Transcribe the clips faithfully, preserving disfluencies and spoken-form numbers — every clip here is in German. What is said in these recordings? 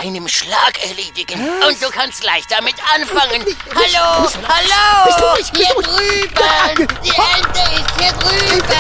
einem Schlag erledigen. Was? Und du kannst gleich damit anfangen. Hallo, hallo, bist du, bist du, hier bist du, drüben. Die Ente ist hier drüben.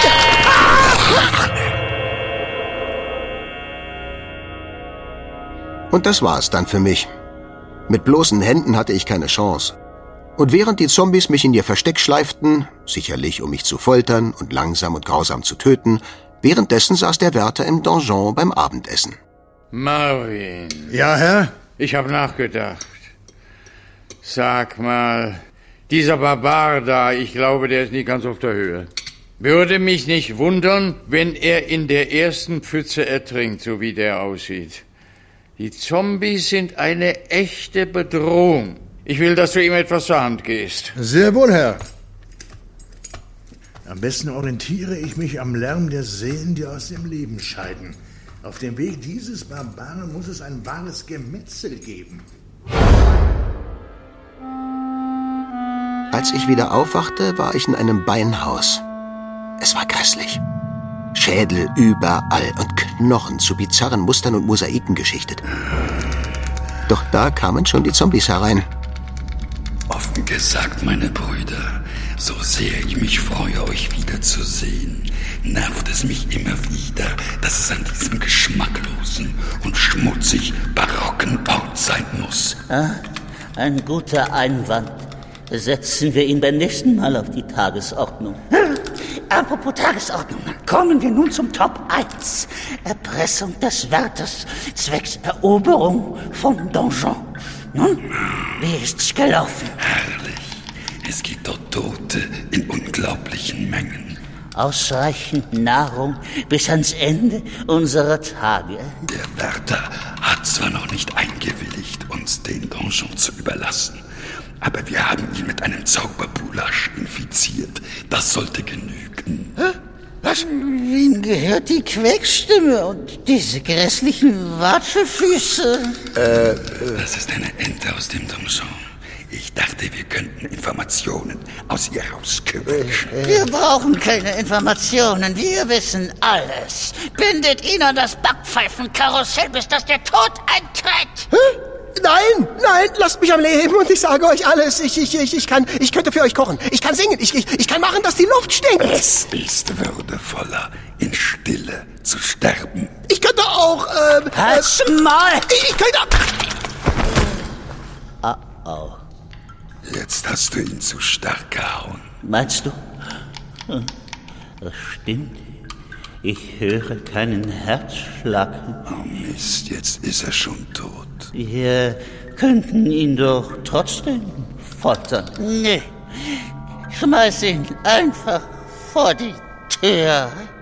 Und das war's dann für mich. Mit bloßen Händen hatte ich keine Chance. Und während die Zombies mich in ihr Versteck schleiften, sicherlich um mich zu foltern und langsam und grausam zu töten, währenddessen saß der Wärter im Donjon beim Abendessen. Marvin. Ja, Herr? Ich habe nachgedacht. Sag mal, dieser Barbar da, ich glaube, der ist nicht ganz auf der Höhe. Würde mich nicht wundern, wenn er in der ersten Pfütze ertrinkt, so wie der aussieht. Die Zombies sind eine echte Bedrohung. Ich will, dass du ihm etwas zur Hand gehst. Sehr wohl, Herr. Am besten orientiere ich mich am Lärm der Seelen, die aus dem Leben scheiden. Auf dem Weg dieses Barbaren muss es ein wahres Gemetzel geben. Als ich wieder aufwachte, war ich in einem Beinhaus. Es war grässlich. Schädel überall und Knochen zu bizarren Mustern und Mosaiken geschichtet. Doch da kamen schon die Zombies herein. Offen gesagt, meine Brüder, so sehr ich mich freue, euch wiederzusehen, nervt es mich immer wieder, dass es an diesem geschmacklosen und schmutzig barocken Ort sein muss. Ah, ein guter Einwand. Setzen wir ihn beim nächsten Mal auf die Tagesordnung. Apropos Tagesordnung, kommen wir nun zum Top eins. Erpressung des Wärters zwecks Eroberung vom Donjon. Nun, wie ist's gelaufen? Herrlich. Es gibt dort Tote in unglaublichen Mengen. Ausreichend Nahrung bis ans Ende unserer Tage. Der Wärter hat zwar noch nicht eingewilligt, uns den Donjon zu überlassen, aber wir haben ihn mit einem Zauberpulasch infiziert. Das sollte genügen. Hä? Was? Wem gehört die Quäkstimme und diese grässlichen Watschefüße? Äh, äh. Das ist eine Ente aus dem Donjon. Ich dachte, wir könnten Informationen aus ihr rauskriegen. Wir brauchen keine Informationen. Wir wissen alles. Bindet ihn an das Backpfeifenkarussell, bis dass der Tod eintritt. Hä? Nein, nein, lasst mich am Leben und ich sage euch alles. Ich, ich, ich, ich kann, ich könnte für euch kochen. Ich kann singen. Ich, ich, ich kann machen, dass die Luft stinkt. Es ist würdevoller, in Stille zu sterben. Ich könnte auch, ähm... Halt's äh, mal! Ich, ich könnte... Oh, oh. Jetzt hast du ihn zu stark gehauen. Meinst du? Das stimmt. Ich höre keinen Herzschlag. Oh Mist, jetzt ist er schon tot. Wir könnten ihn doch trotzdem foltern. Nee, schmeiß ihn einfach vor die Tür.